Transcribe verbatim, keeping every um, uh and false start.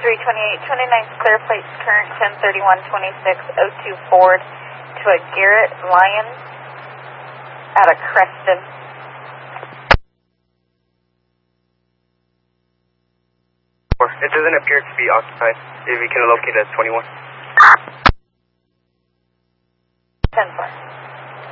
three twenty-eight twenty-nine, clear plates, current ten thirty-one twenty-six, oh two Ford to a Garrett Lyons out of Creston. It doesn't appear to be occupied. If you can locate it at twenty-one. ten four.